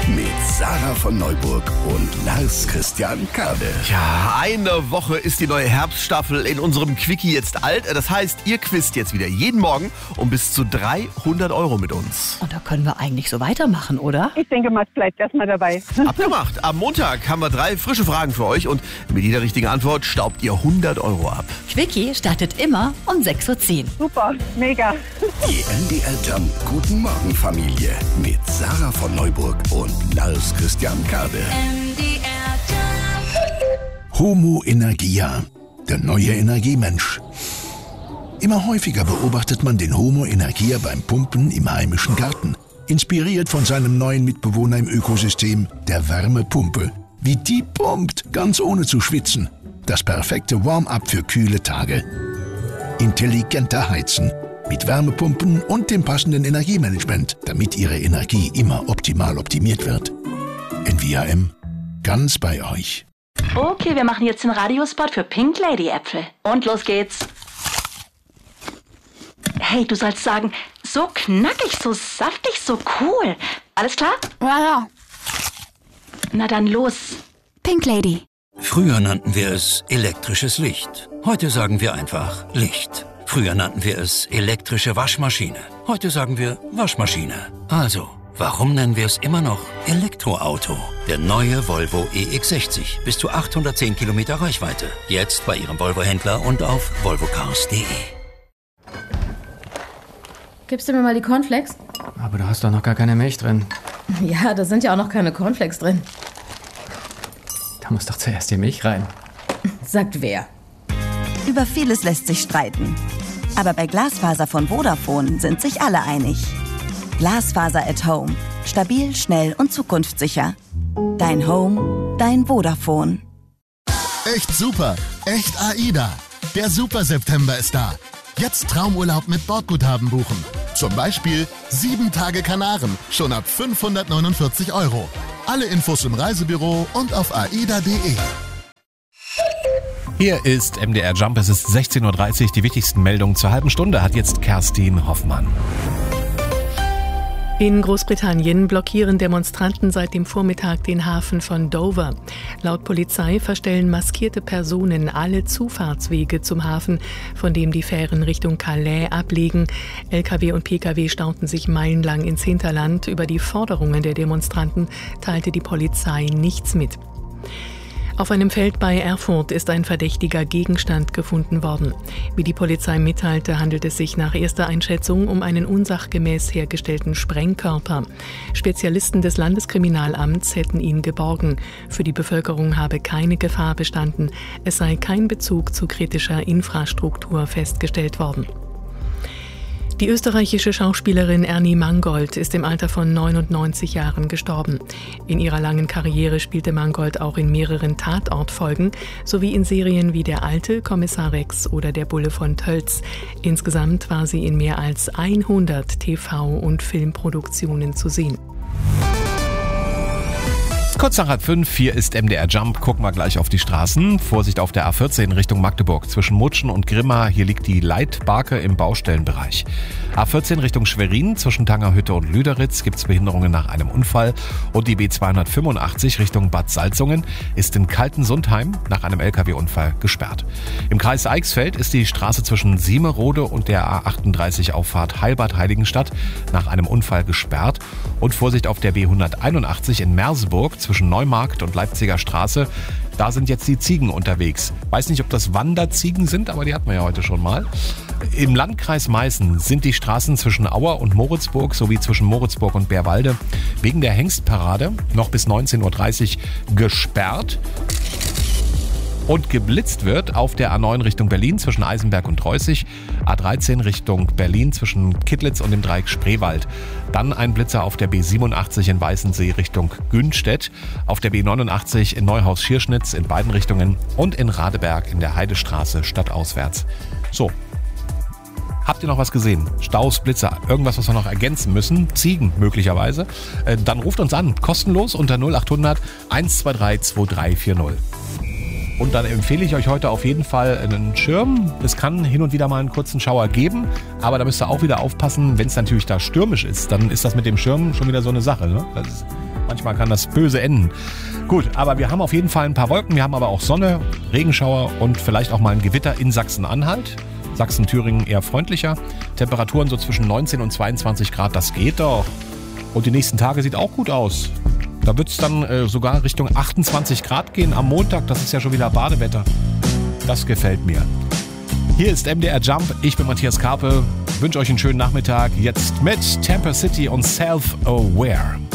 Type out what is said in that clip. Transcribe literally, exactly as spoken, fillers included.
mit Sarah von Neuburg und Lars Christian Kade. Ja, eine Woche ist die neue Herbststaffel in unserem Quickie jetzt alt. Das heißt, ihr quizt jetzt wieder jeden Morgen um bis zu dreihundert Euro mit uns. Und da können wir eigentlich so weitermachen, oder? Ich denke mal, es bleibt erstmal dabei. Abgemacht. Am Montag haben wir drei frische Fragen für euch und mit jeder richtigen Antwort staubt ihr hundert Euro ab. Quickie startet immer um sechs Uhr zehn. Super, mega. Die M D R Jump Guten Morgen Familie mit Sarah von Neuburg und Lars Christian Kade. Homo Energia, der neue Energiemensch. Immer häufiger beobachtet man den Homo Energia beim Pumpen im heimischen Garten. Inspiriert von seinem neuen Mitbewohner im Ökosystem, der Wärmepumpe. Wie die pumpt, ganz ohne zu schwitzen. Das perfekte Warm-up für kühle Tage. Intelligenter Heizen. Mit Wärmepumpen und dem passenden Energiemanagement, damit Ihre Energie immer optimal optimiert wird. N V A M, ganz bei euch. Okay, wir machen jetzt den Radiospot für Pink Lady Äpfel. Und los geht's. Hey, du sollst sagen, so knackig, so saftig, so cool. Alles klar? Ja, ja. Na dann los. Pink Lady. Früher nannten wir es elektrisches Licht. Heute sagen wir einfach Licht. Früher nannten wir es elektrische Waschmaschine. Heute sagen wir Waschmaschine. Also, warum nennen wir es immer noch Elektroauto? Der neue Volvo E X sechzig. Bis zu achthundertzehn Kilometer Reichweite. Jetzt bei Ihrem Volvo-Händler und auf volvo cars punkt de. Gibst du mir mal die Cornflakes? Aber da hast doch noch gar keine Milch drin. Ja, da sind ja auch noch keine Cornflakes drin. Da muss doch zuerst die Milch rein. Sagt wer? Über vieles lässt sich streiten. Aber bei Glasfaser von Vodafone sind sich alle einig. Glasfaser at Home. Stabil, schnell und zukunftssicher. Dein Home, dein Vodafone. Echt super, echt AIDA. Der Super September ist da. Jetzt Traumurlaub mit Bordguthaben buchen. Zum Beispiel sieben Tage Kanaren, schon ab fünfhundertneunundvierzig Euro. Alle Infos im Reisebüro und auf aida punkt de. Hier ist M D R Jump, es ist sechzehn Uhr dreißig, die wichtigsten Meldungen zur halben Stunde hat jetzt Kerstin Hoffmann. In Großbritannien blockieren Demonstranten seit dem Vormittag den Hafen von Dover. Laut Polizei verstellen maskierte Personen alle Zufahrtswege zum Hafen, von dem die Fähren Richtung Calais ablegen. L K W und P K W stauten sich meilenlang ins Hinterland. Über die Forderungen der Demonstranten teilte die Polizei nichts mit. Auf einem Feld bei Erfurt ist ein verdächtiger Gegenstand gefunden worden. Wie die Polizei mitteilte, handelt es sich nach erster Einschätzung um einen unsachgemäß hergestellten Sprengkörper. Spezialisten des Landeskriminalamts hätten ihn geborgen. Für die Bevölkerung habe keine Gefahr bestanden. Es sei kein Bezug zu kritischer Infrastruktur festgestellt worden. Die österreichische Schauspielerin Ernie Mangold ist im Alter von neunundneunzig Jahren gestorben. In ihrer langen Karriere spielte Mangold auch in mehreren Tatortfolgen sowie in Serien wie Der Alte, Kommissar Rex oder Der Bulle von Tölz. Insgesamt war sie in mehr als hundert T V- und Filmproduktionen zu sehen. Kurz nach halb fünf, hier ist M D R Jump. Gucken wir gleich auf die Straßen. Vorsicht auf der A vierzehn Richtung Magdeburg. Zwischen Mutschen und Grimma, hier liegt die Leitbarke im Baustellenbereich. A vierzehn Richtung Schwerin, zwischen Tangerhütte und Lüderitz gibt es Behinderungen nach einem Unfall. Und die B zweihundertfünfundachtzig Richtung Bad Salzungen ist in Kaltensundheim nach einem L K W-Unfall gesperrt. Im Kreis Eichsfeld ist die Straße zwischen Siemerode und der A achtunddreißig Auffahrt Heilbad-Heiligenstadt nach einem Unfall gesperrt. Und Vorsicht auf der B hunderteinundachtzig in Merseburg zwischen Neumarkt und Leipziger Straße. Da sind jetzt die Ziegen unterwegs. Weiß nicht, ob das Wanderziegen sind, aber die hatten wir ja heute schon mal. Im Landkreis Meißen sind die Straßen zwischen Auer und Moritzburg sowie zwischen Moritzburg und Bärwalde wegen der Hengstparade noch bis neunzehn Uhr dreißig gesperrt. Und geblitzt wird auf der A neun Richtung Berlin zwischen Eisenberg und Treußig, A dreizehn Richtung Berlin zwischen Kittlitz und dem Dreieck Spreewald. Dann ein Blitzer auf der B siebenundachtzig in Weißensee Richtung Günstedt, auf der B neunundachtzig in Neuhaus-Schierschnitz in beiden Richtungen und in Radeberg in der Heidestraße stadtauswärts. So. Habt ihr noch was gesehen? Staus, Blitzer, irgendwas, was wir noch ergänzen müssen? Ziegen möglicherweise? Äh, dann ruft uns an, kostenlos unter null achthundert eins zwei drei zwei drei vier null. Und dann empfehle ich euch heute auf jeden Fall einen Schirm. Es kann hin und wieder mal einen kurzen Schauer geben, aber da müsst ihr auch wieder aufpassen, wenn es natürlich da stürmisch ist, dann ist das mit dem Schirm schon wieder so eine Sache. Ne? Das ist Manchmal kann das böse enden. Gut, aber wir haben auf jeden Fall ein paar Wolken. Wir haben aber auch Sonne, Regenschauer und vielleicht auch mal ein Gewitter in Sachsen-Anhalt. Sachsen-Thüringen eher freundlicher. Temperaturen so zwischen neunzehn und zweiundzwanzig Grad, das geht doch. Und die nächsten Tage sieht auch gut aus. Da wird es dann äh, sogar Richtung achtundzwanzig Grad gehen am Montag. Das ist ja schon wieder Badewetter. Das gefällt mir. Hier ist M D R Jump. Ich bin Matthias Karpe. Wünsche euch einen schönen Nachmittag. Jetzt mit Tampa City und Self-Aware.